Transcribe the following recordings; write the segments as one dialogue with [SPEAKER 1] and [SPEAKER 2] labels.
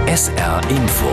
[SPEAKER 1] SR Info.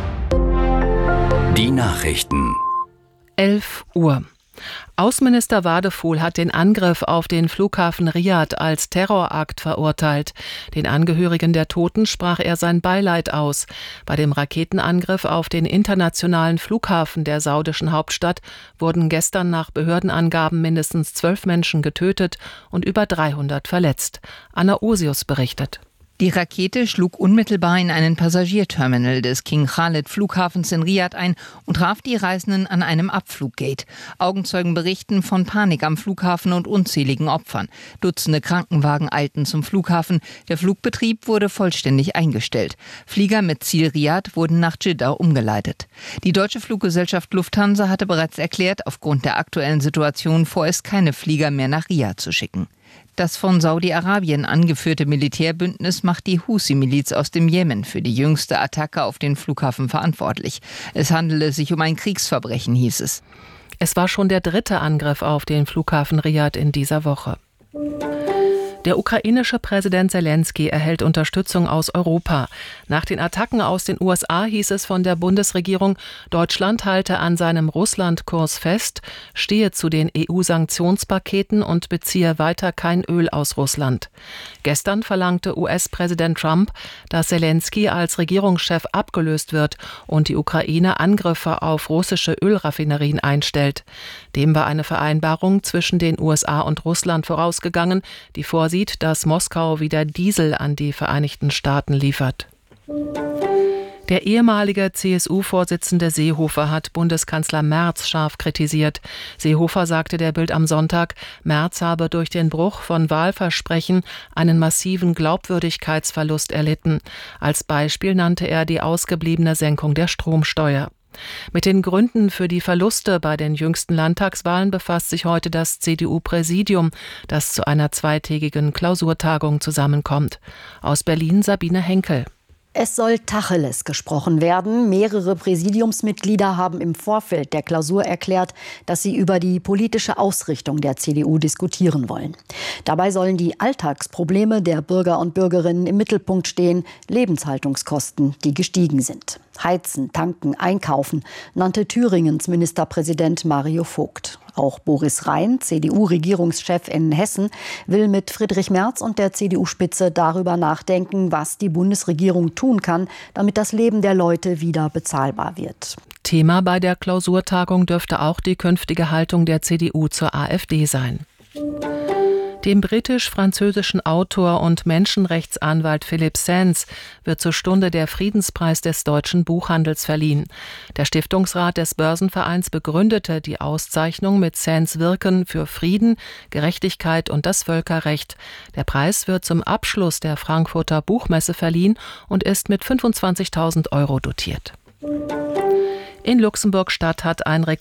[SPEAKER 1] Die Nachrichten.
[SPEAKER 2] 11 Uhr. Außenminister Wadefuhl hat den Angriff auf den Flughafen Riad als Terrorakt verurteilt. Den Angehörigen der Toten sprach er sein Beileid aus. Bei dem Raketenangriff auf den internationalen Flughafen der saudischen Hauptstadt wurden gestern nach Behördenangaben mindestens 12 Menschen getötet und über 300 verletzt. Anna Osius berichtet.
[SPEAKER 3] Die Rakete schlug unmittelbar in einen Passagierterminal des King Khalid Flughafens in Riad ein und traf die Reisenden an einem Abfluggate. Augenzeugen berichten von Panik am Flughafen und unzähligen Opfern. Dutzende Krankenwagen eilten zum Flughafen. Der Flugbetrieb wurde vollständig eingestellt. Flieger mit Ziel Riad wurden nach Dschidda umgeleitet. Die deutsche Fluggesellschaft Lufthansa hatte bereits erklärt, aufgrund der aktuellen Situation vorerst keine Flieger mehr nach Riad zu schicken. Das von Saudi-Arabien angeführte Militärbündnis macht die Husi-Miliz aus dem Jemen für die jüngste Attacke auf den Flughafen verantwortlich. Es handele sich um ein Kriegsverbrechen, hieß es.
[SPEAKER 2] Es war schon der 3. Angriff auf den Flughafen Riad in dieser Woche. Der ukrainische Präsident Selenskyj erhält Unterstützung aus Europa. Nach den Attacken aus den USA hieß es von der Bundesregierung, Deutschland halte an seinem Russlandkurs fest, stehe zu den EU-Sanktionspaketen und beziehe weiter kein Öl aus Russland. Gestern verlangte US-Präsident Trump, dass Selenskyj als Regierungschef abgelöst wird und die Ukraine Angriffe auf russische Ölraffinerien einstellt. Dem war eine Vereinbarung zwischen den USA und Russland vorausgegangen, die vorsieht, dass Moskau wieder Diesel an die Vereinigten Staaten liefert. Der ehemalige CSU-Vorsitzende Seehofer hat Bundeskanzler Merz scharf kritisiert. Seehofer sagte der Bild am Sonntag, Merz habe durch den Bruch von Wahlversprechen einen massiven Glaubwürdigkeitsverlust erlitten. Als Beispiel nannte er die ausgebliebene Senkung der Stromsteuer. Mit den Gründen für die Verluste bei den jüngsten Landtagswahlen befasst sich heute das CDU-Präsidium, das zu einer zweitägigen Klausurtagung zusammenkommt. Aus Berlin Sabine Henkel.
[SPEAKER 4] Es soll Tacheles gesprochen werden. Mehrere Präsidiumsmitglieder haben im Vorfeld der Klausur erklärt, dass sie über die politische Ausrichtung der CDU diskutieren wollen. Dabei sollen die Alltagsprobleme der Bürger und Bürgerinnen im Mittelpunkt stehen, Lebenshaltungskosten, die gestiegen sind. Heizen, tanken, einkaufen, nannte Thüringens Ministerpräsident Mario Vogt. Auch Boris Rhein, CDU-Regierungschef in Hessen, will mit Friedrich Merz und der CDU-Spitze darüber nachdenken, was die Bundesregierung tun kann, damit das Leben der Leute wieder bezahlbar wird.
[SPEAKER 2] Thema bei der Klausurtagung dürfte auch die künftige Haltung der CDU zur AfD sein. Dem britisch-französischen Autor und Menschenrechtsanwalt Philippe Sands wird zur Stunde der Friedenspreis des deutschen Buchhandels verliehen. Der Stiftungsrat des Börsenvereins begründete die Auszeichnung mit Sands Wirken für Frieden, Gerechtigkeit und das Völkerrecht. Der Preis wird zum Abschluss der Frankfurter Buchmesse verliehen und ist mit 25.000 € dotiert. In Luxemburg-Stadt hat ein